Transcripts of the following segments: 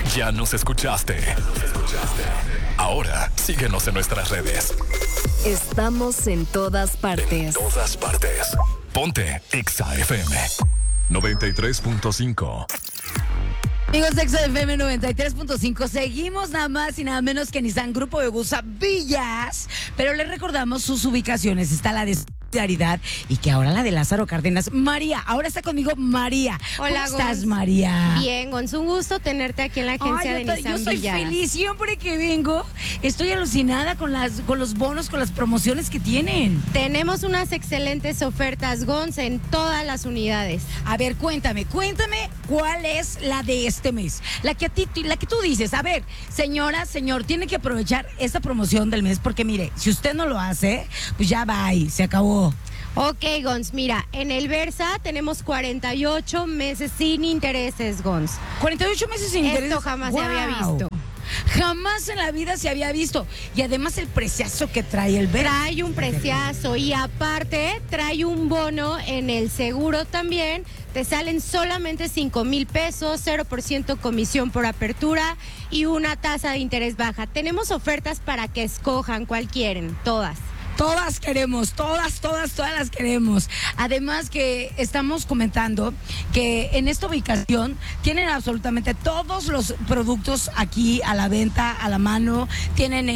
Ya nos escuchaste. Ahora síguenos en nuestras redes. Estamos en todas partes. En todas partes. Ponte Exa FM 93.5. Amigos de Exa FM 93.5, seguimos nada más y nada menos que Nissan Grupo Vegusa Villas, pero les recordamos sus ubicaciones. Está la de Solidaridad y que ahora la de Lázaro Cárdenas. María, ahora está conmigo María. Hola, ¿Cómo estás, Gonz? Bien, Bien, Gonz, un gusto tenerte aquí en la agencia de Nissan yo soy Villas. feliz siempre que vengo. Estoy alucinada con los bonos, con las promociones que tienen. Tenemos unas excelentes ofertas, Gonz, en todas las unidades. A ver, cuéntame cuál es la de este mes. La que tú dices, a ver, señora, señor, tiene que aprovechar esta promoción del mes porque mire, si usted no lo hace, pues ya va y se acabó. Ok, Gonz, mira, en el Versa tenemos 48 meses sin intereses, Gonz. 48 meses sin intereses. Esto jamás se había visto. Jamás en la vida se había visto. Y además el preciazo que trae el Versa. Trae un preciazo y aparte trae un bono en el seguro también. Te salen solamente 5,000 pesos, 0% comisión por apertura y una tasa de interés baja. Tenemos ofertas para que escojan cuál quieren, todas. Todas queremos, todas las queremos. Además que estamos comentando que en esta ubicación tienen absolutamente todos los productos aquí a la venta, a la mano. Tienen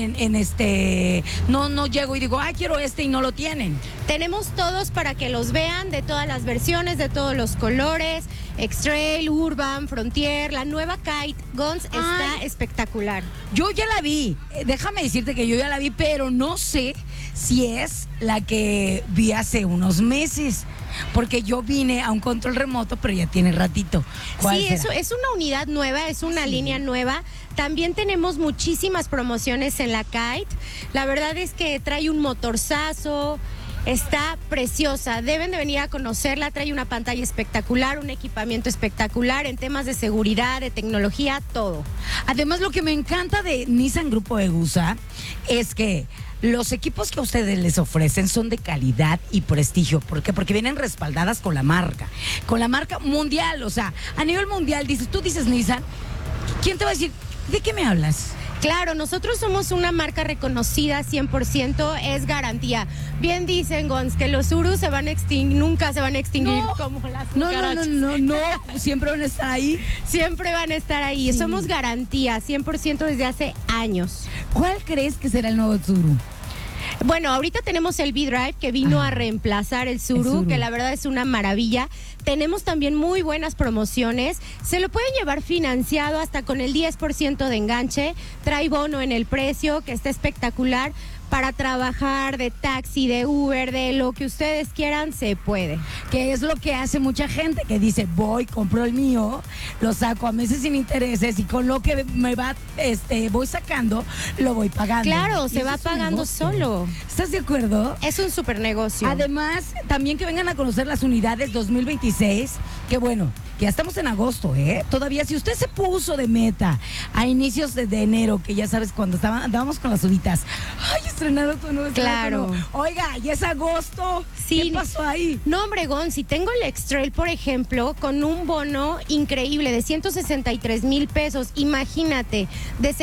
no llego y digo, quiero y no lo tienen. Tenemos todos para que los vean, de todas las versiones, de todos los colores. X-Trail, Urban, Frontier, la nueva Kite, Gonz, está espectacular. Yo ya la vi, déjame decirte que yo ya la vi, pero no sé si es la que vi hace unos meses, porque yo vine a un control remoto, pero ya tiene ratito. Sí, eso es una unidad nueva, es una línea nueva. También tenemos muchísimas promociones en la Kite. La verdad es que trae un motorzazo. Está preciosa, deben de venir a conocerla, trae una pantalla espectacular, un equipamiento espectacular en temas de seguridad, de tecnología, todo. Además, lo que me encanta de Nissan Grupo Vegusa es que los equipos que a ustedes les ofrecen son de calidad y prestigio. ¿Por qué? Porque vienen respaldadas con la marca mundial. O sea, a nivel mundial, tú dices Nissan, ¿quién te va a decir, de qué me hablas? Claro, nosotros somos una marca reconocida 100%, es garantía. Bien dicen, Gonz, que los Urus nunca se van a extinguir como las cucarachas. No, siempre van a estar ahí. Siempre van a estar ahí, somos garantía 100% desde hace años. ¿Cuál crees que será el nuevo Tsuru? Bueno, ahorita tenemos el V-Drive que vino a reemplazar el Tsuru, que la verdad es una maravilla. Tenemos también muy buenas promociones. Se lo pueden llevar financiado hasta con el 10% de enganche. Trae bono en el precio, que está espectacular. Para trabajar de taxi, de Uber, de lo que ustedes quieran, se puede. Que es lo que hace mucha gente que dice, compro el mío, lo saco a meses sin intereses y con lo que me va, voy sacando, lo voy pagando. Claro, se va pagando solo. ¿Estás de acuerdo? Es un super negocio. Además, también que vengan a conocer las unidades 2026, que bueno, que ya estamos en agosto, Todavía, si usted se puso de meta a inicios de enero, que ya sabes, cuando andábamos con las uvitas, estrenaron tu nuevo. Claro. Oiga, ya es agosto. Sí. ¿Qué pasó ahí? No, hombre, Gonz, si tengo el X-Trail, por ejemplo, con un bono increíble de 163,000 pesos, imagínate, de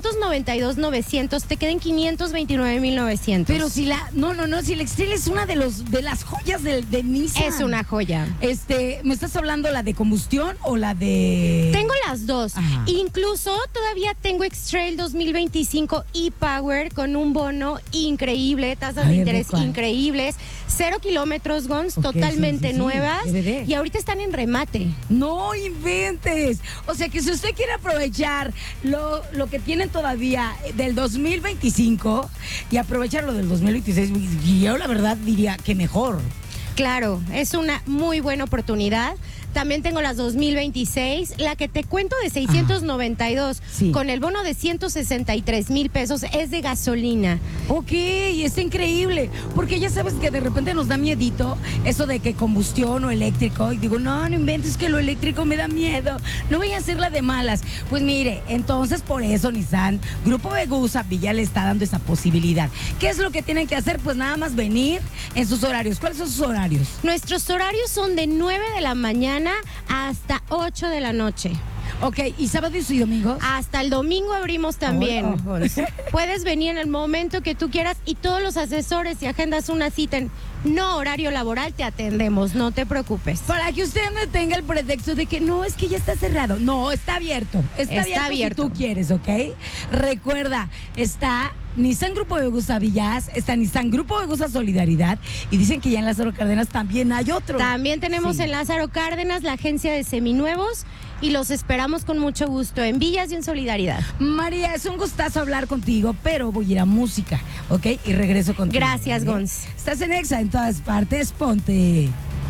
692,900 te queden 529,900. Pero si si el X-Trail es una de las joyas de Nissan. Es una joya. ¿Me estás hablando la de combustión o la de...? Tengo las dos. Ajá. Incluso todavía tengo X-Trail 2025 e-Power con un bono increíble, tasas de interés increíbles, 0 kilómetros, Gonz, totalmente nuevas. DVD. Y ahorita están en remate. No inventes. O sea que si usted quiere aprovechar lo que tienen todavía del 2025 y aprovechar lo del 2026, yo la verdad diría que mejor. Claro, es una muy buena oportunidad. También tengo las 2026, la que te cuento de 692, con el bono de 163,000 pesos, es de gasolina. Ok, está increíble, porque ya sabes que de repente nos da miedito eso de que combustión o eléctrico, y digo, no inventes, que lo eléctrico me da miedo, no voy a hacer la de malas. Pues mire, entonces por eso Nissan Grupo Vegusa Villa le está dando esa posibilidad. ¿Qué es lo que tienen que hacer? Pues nada más venir en sus horarios. ¿Cuáles son sus horarios? Nuestros horarios son de 9 de la mañana hasta 8 de la noche. Ok, ¿y sábados y domingos? Hasta el domingo abrimos también. Puedes venir en el momento que tú quieras y todos los asesores, si agendas una cita en no horario laboral, te atendemos, no te preocupes. Para que usted no tenga el pretexto de que no, es que ya está cerrado. No, está abierto. Está abierto si tú quieres, ¿ok? Recuerda, está Nissan Grupo Vegusa Villas, está Nissan Grupo Vegusa Solidaridad y dicen que ya en Lázaro Cárdenas también hay otro. También tenemos en Lázaro Cárdenas la agencia de seminuevos y los esperamos con mucho gusto en Villas y en Solidaridad. María, es un gustazo hablar contigo, pero voy a ir a música, ¿ok? Y regreso contigo. Gracias, Gonz. Estás en Exa en todas partes, ponte.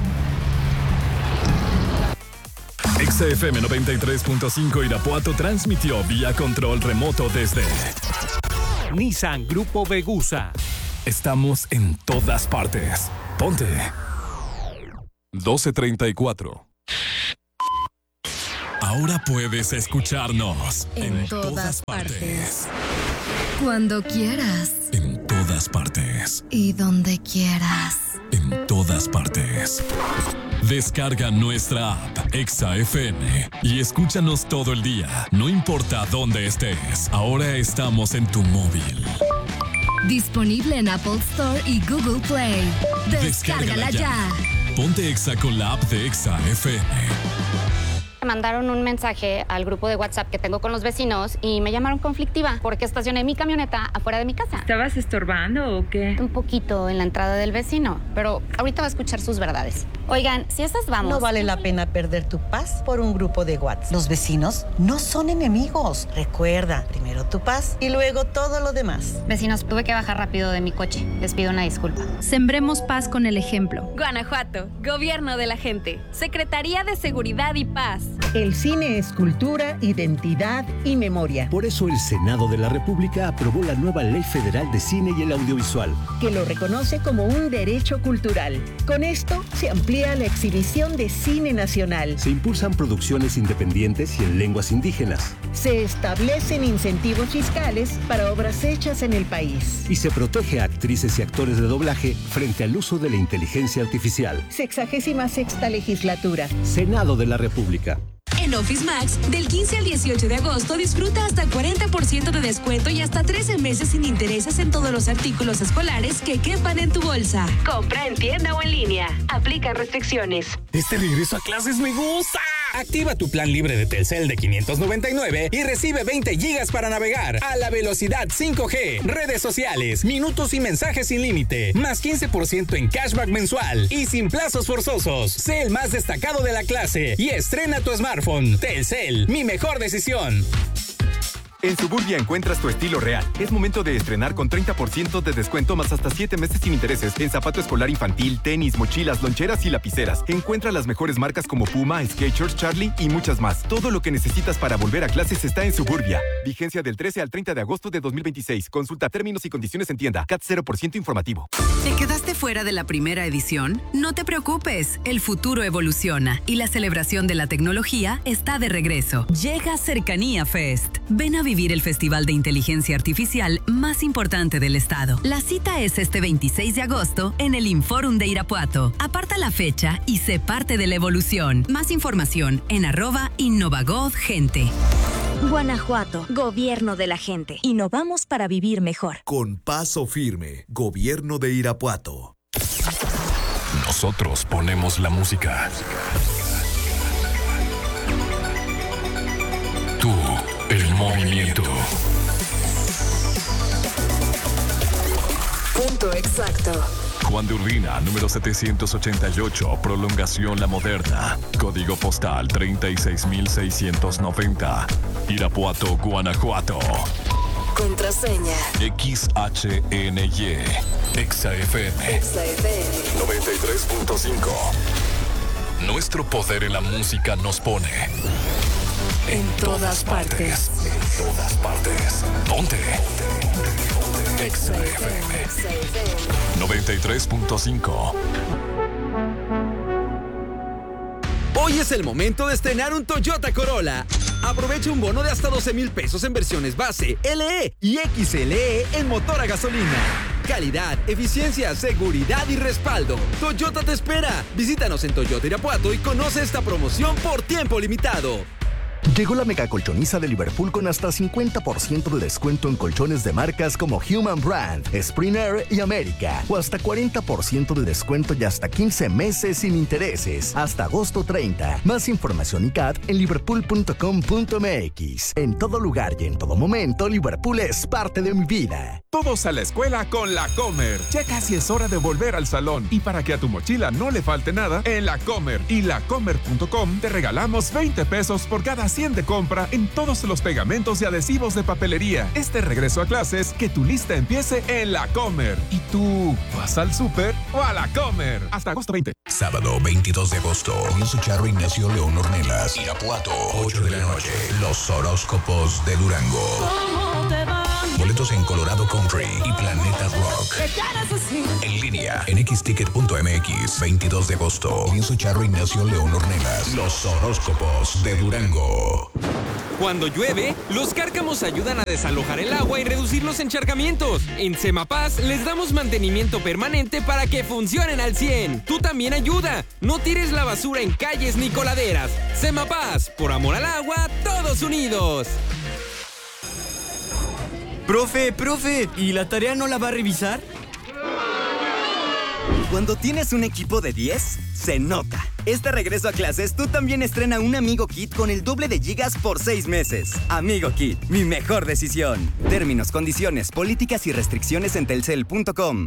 Exa FM 93.5 Irapuato transmitió vía control remoto desde Nissan Grupo Vegusa. Estamos en todas partes. Ponte 12:34. Ahora puedes escucharnos En todas partes. Cuando quieras. En todas partes. Y donde quieras. En todas partes. Descarga nuestra app Exa FM y escúchanos todo el día, no importa dónde estés. Ahora estamos en tu móvil. Disponible en Apple Store y Google Play. Descárgala ya. Ponte Exa con la app de Exa FM. Mandaron un mensaje al grupo de WhatsApp que tengo con los vecinos y me llamaron conflictiva porque estacioné mi camioneta afuera de mi casa. ¿Estabas estorbando o qué? Un poquito en la entrada del vecino, pero ahorita va a escuchar sus verdades. Oigan, si esas vamos... No vale la pena perder tu paz por un grupo de WhatsApp. Los vecinos no son enemigos. Recuerda, primero tu paz y luego todo lo demás. Vecinos, tuve que bajar rápido de mi coche. Les pido una disculpa. Sembremos paz con el ejemplo. Guanajuato, Gobierno de la Gente, Secretaría de Seguridad y Paz. El cine es cultura, identidad y memoria. Por eso el Senado de la República aprobó la nueva Ley Federal de Cine y el Audiovisual, que lo reconoce como un derecho cultural. Con esto se amplía la exhibición de cine nacional. Se impulsan producciones independientes y en lenguas indígenas. Se establecen incentivos fiscales para obras hechas en el país. Y se protege a actrices y actores de doblaje frente al uso de la inteligencia artificial. 66ª legislatura. Senado de la República. En Office Max, del 15 al 18 de agosto, disfruta hasta 40% de descuento y hasta 13 meses sin intereses en todos los artículos escolares que quepan en tu bolsa. Compra en tienda o en línea. Aplica restricciones. Este regreso a clases me gusta. Activa tu plan libre de Telcel de 599 y recibe 20 gigas para navegar a la velocidad 5G, redes sociales, minutos y mensajes sin límite, más 15% en cashback mensual y sin plazos forzosos. Sé el más destacado de la clase y estrena tu smartphone. Telcel, mi mejor decisión. En Suburbia encuentras tu estilo real. Es momento de estrenar con 30% de descuento más hasta 7 meses sin intereses en zapato escolar infantil, tenis, mochilas, loncheras y lapiceras. Encuentra las mejores marcas como Puma, Skechers, Charlie y muchas más. Todo lo que necesitas para volver a clases está en Suburbia. Vigencia del 13 al 30 de agosto de 2026. Consulta términos y condiciones en tienda. CAT 0% informativo. ¿Te quedaste fuera de la primera edición? No te preocupes. El futuro evoluciona y la celebración de la tecnología está de regreso. Llega Cercanía Fest. Ven a vivir el festival de inteligencia artificial más importante del estado. La cita es este 26 de agosto en el Inforum de Irapuato. Aparta la fecha y sé parte de la evolución. Más información en @InnovaGovGente. Guanajuato, Gobierno de la Gente. Innovamos para vivir mejor. Con paso firme, Gobierno de Irapuato. Nosotros ponemos la música. Tú, el movimiento. Punto exacto. Juan de Urbina, número 788, prolongación La Moderna. Código postal 36690. Irapuato, Guanajuato. Contraseña. XHNY. Exa FM. Exa FM. 93.5. Nuestro poder en la música nos pone en todas partes. En todas partes. Ponte. Exa FM 93.5. Hoy es el momento de estrenar un Toyota Corolla. Aprovecha un bono de hasta 12,000 pesos en versiones base, LE y XLE en motor a gasolina. Calidad, eficiencia, seguridad y respaldo. Toyota te espera. Visítanos en Toyota Irapuato y conoce esta promoción por tiempo limitado. Llegó la mega colchoniza de Liverpool con hasta 50% de descuento en colchones de marcas como Human Brand, Springer y América, o hasta 40% de descuento y hasta 15 meses sin intereses, hasta agosto 30. Más información y CAT en liverpool.com.mx. En todo lugar y en todo momento, Liverpool es parte de mi vida. Todos a la escuela con La Comer. Ya casi es hora de volver al salón. Y para que a tu mochila no le falte nada, en La Comer y lacomer.com te regalamos 20 pesos por cada 100 de compra en todos los pegamentos y adhesivos de papelería. Este regreso a clases, que tu lista empiece en La Comer. ¿Y tú vas al súper o a La Comer? Hasta agosto 20. Sábado 22 de agosto. Comienzo Charro Ignacio León Ornelas. Irapuato, 8 de la noche. Los horóscopos de Durango. Boletos en Colorado Country y Planeta Rock. En línea en xticket.mx. 22 de agosto. Comienzo Charro Ignacio León Ornelas. Los horóscopos de Durango. Cuando llueve, los cárcamos ayudan a desalojar el agua y reducir los encharcamientos. En Semapaz les damos mantenimiento permanente para que funcionen al 100. Tú también ayuda. No tires la basura en calles ni coladeras. Semapaz, por amor al agua, todos unidos. Profe, ¿y la tarea no la va a revisar? Cuando tienes un equipo de 10, se nota. Este regreso a clases, tú también estrena un Amigo Kit con el doble de gigas por 6 meses. Amigo Kit, mi mejor decisión. Términos, condiciones, políticas y restricciones en telcel.com.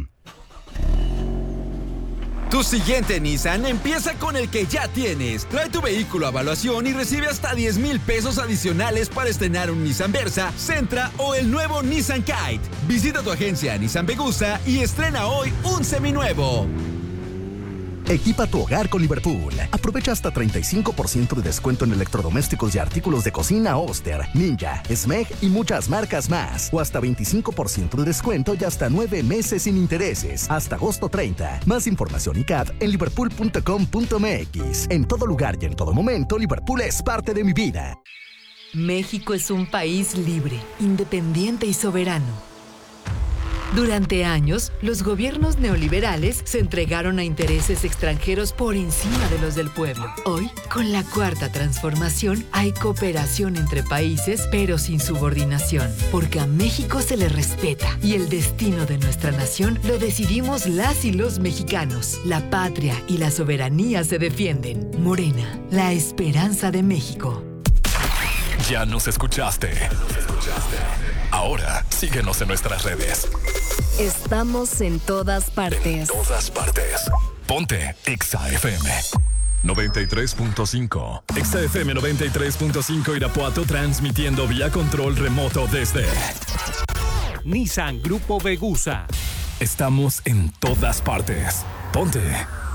Tu siguiente Nissan empieza con el que ya tienes. Trae tu vehículo a evaluación y recibe hasta 10,000 pesos adicionales para estrenar un Nissan Versa, Sentra o el nuevo Nissan Kite. Visita tu agencia Nissan Vegusa y estrena hoy un seminuevo. Equipa tu hogar con Liverpool. Aprovecha hasta 35% de descuento en electrodomésticos y artículos de cocina Oster, Ninja, Smeg y muchas marcas más. O hasta 25% de descuento y hasta 9 meses sin intereses. Hasta agosto 30. Más información y CAT en liverpool.com.mx. En todo lugar y en todo momento, Liverpool es parte de mi vida. México es un país libre, independiente y soberano. Durante años, los gobiernos neoliberales se entregaron a intereses extranjeros por encima de los del pueblo. Hoy, con la Cuarta Transformación, hay cooperación entre países, pero sin subordinación, porque a México se le respeta y el destino de nuestra nación lo decidimos las y los mexicanos. La patria y la soberanía se defienden. Morena, la esperanza de México. Ya nos escuchaste. Ahora, síguenos en nuestras redes. Estamos en todas partes. En todas partes. Ponte Exa FM 93.5. Exa FM 93.5 Irapuato, transmitiendo vía control remoto desde Nissan Grupo Vegusa. Estamos en todas partes. Ponte